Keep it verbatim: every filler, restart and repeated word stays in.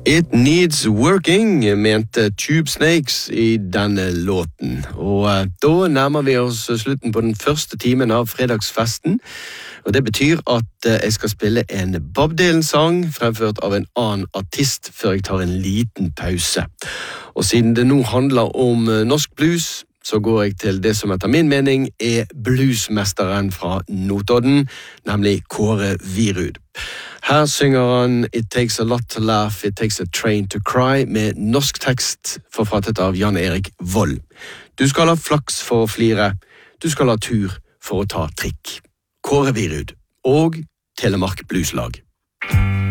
It Needs Working, mente Tube Snakes i denne låten. Og uh, da nærmer vi oss slutten på den første timen av fredagsfesten. Og det betyr at uh, jeg skal spille en Bob Dylan-sang fremført av en annen artist før jeg tar en liten pause. Og siden det nå handler om uh, norsk blues, så går jeg til det som etter min mening er bluesmesteren fra Notodden, nemlig Kåre Virud. Her synger han It Takes a Lot to Laugh, It Takes a Train to Cry med norsk tekst forfattet av Jan Erik Vold. Du skal ha flaks for å flire, du skal ha tur for å ta trikk. Kåre Virud og Telemark Blueslag.